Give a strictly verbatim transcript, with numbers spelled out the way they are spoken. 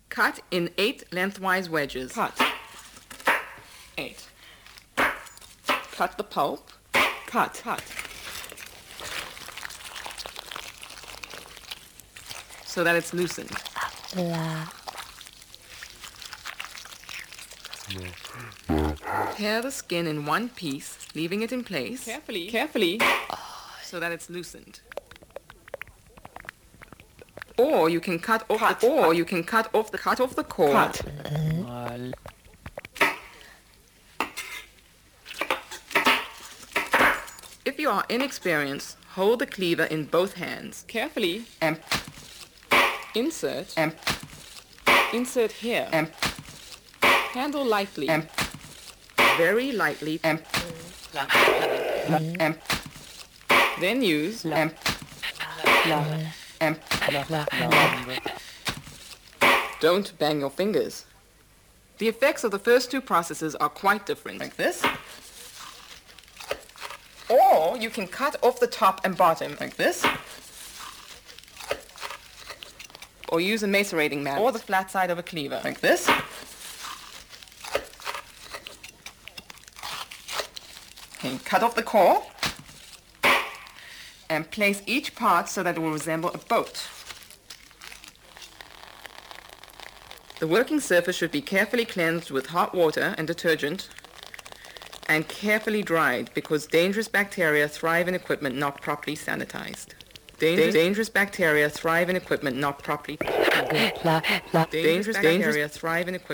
Cut in eight lengthwise wedges. Cut. Eight. Cut the pulp. Cut. Cut. So that it's loosened. Tear the skin in one piece, leaving it in place. Carefully. Carefully. So that it's loosened. Or you can cut off Cut. the or cut. you can cut off the cut off the core. Cut. If you are inexperienced, hold the cleaver in both hands Carefully. and Insert. and Insert here. and Handle lightly. and very lightly and and Then use. and and don't bang your fingers. The effects of the first two processes are quite different. Like this. Or you can cut off the top and bottom like this. Or use a macerating mat or the flat side of a cleaver like this. And cut off the core and place each part so that it will resemble a boat. The working surface should be carefully cleansed with hot water and detergent and carefully dried because dangerous bacteria thrive in equipment not properly sanitized. Dangerous, dangerous bacteria thrive in equipment not properly. dangerous bacteria thrive in equipment.